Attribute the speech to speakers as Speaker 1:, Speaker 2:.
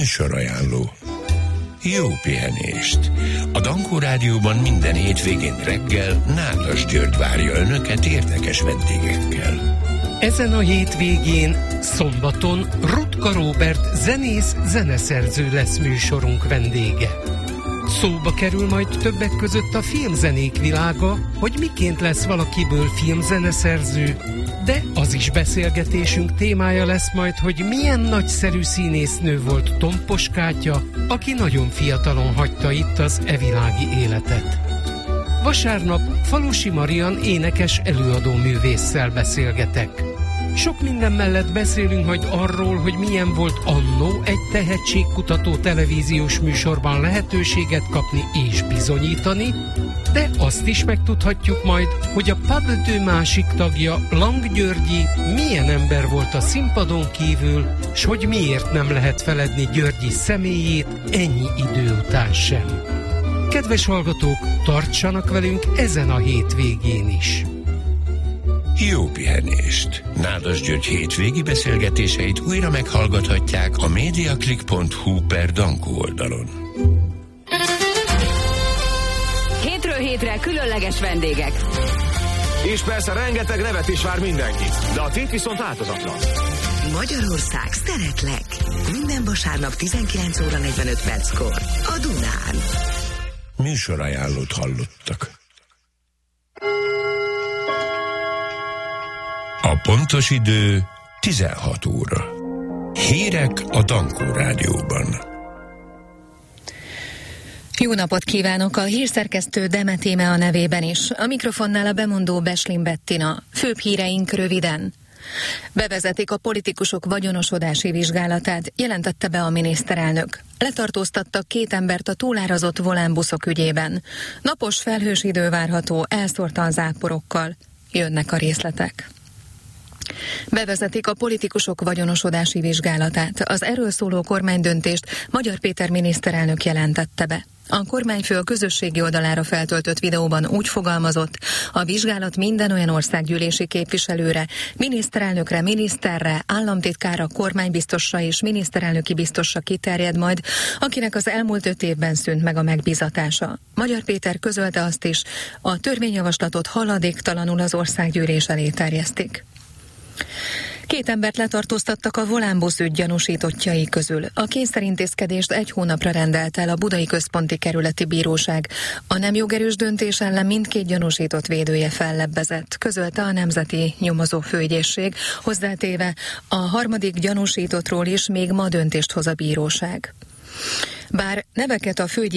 Speaker 1: Műsorajánló. Jó pihenést! A Dankó Rádióban minden hétvégén reggel Nádas György várja Önöket érdekes vendégekkel.
Speaker 2: Ezen a hétvégén, szombaton Rutka Róbert zenész, zeneszerző lesz műsorunk vendége. Szóba kerül majd többek között a filmzenék világa, hogy miként lesz valakiből filmzeneszerző, de az is beszélgetésünk témája lesz majd, hogy milyen nagyszerű színésznő volt Tompos Kátya, aki nagyon fiatalon hagyta itt az evilági életet. Vasárnap Falusi Marian énekes előadó művésszel beszélgetek. Sok minden mellett beszélünk majd arról, hogy milyen volt annó egy tehetségkutató televíziós műsorban lehetőséget kapni és bizonyítani, de azt is megtudhatjuk majd, hogy a Pub másik tagja, Lang Györgyi, milyen ember volt a színpadon kívül, s hogy miért nem lehet feledni Györgyi személyét ennyi idő után sem. Kedves hallgatók, tartsanak velünk ezen a hétvégén is!
Speaker 1: Jó pihenést! Nádas György hétvégi beszélgetéseit újra meghallgathatják a mediaclick.hu/Dankó oldalon.
Speaker 3: Hétről hétre különleges vendégek.
Speaker 4: És persze rengeteg nevet is vár mindenki, de a tét viszont változatlan.
Speaker 5: Magyarország, szeretlek! Minden vasárnap 19 óra 45 perckor a Dunán.
Speaker 1: Műsorajánlót hallottak. A pontos idő 16 óra. Hírek a Dankó Rádióban.
Speaker 6: Jó napot kívánok! A hírszerkesztő Demet Íme a nevében is. A mikrofonnál a bemondó Beslin Bettina. Főbb híreink röviden. Bevezetik a politikusok vagyonosodási vizsgálatát, jelentette be a miniszterelnök. Letartóztattak 2 embert a túlárazott volánbuszok ügyében. Napos felhős idő várható, elszórtan záporokkal. Jönnek a részletek. Bevezetik a politikusok vagyonosodási vizsgálatát. Az erről szóló kormánydöntést Magyar Péter miniszterelnök jelentette be. A kormányfő a közösségi oldalára feltöltött videóban úgy fogalmazott, a vizsgálat minden olyan országgyűlési képviselőre, miniszterelnökre, miniszterre, államtitkárra, kormánybiztosra és miniszterelnöki biztosra kiterjed majd, akinek az elmúlt 5 évben szűnt meg a megbízatása. Magyar Péter közölte azt is, a törvényjavaslatot haladéktalanul az országgyűlés elé terjesztik. 2 embert letartóztattak a volánbusz ügy gyanúsítottjai közül. A kényszerintézkedést 1 hónapra rendelt el a Budai Központi Kerületi Bíróság. A nem jogerős döntés ellen mindkét gyanúsított védője fellebbezett, közölte a Nemzeti Nyomozó Főügyészség, hozzátéve a harmadik gyanúsítottról is még ma döntést hoz a bíróság. Bár neveket a főügyészség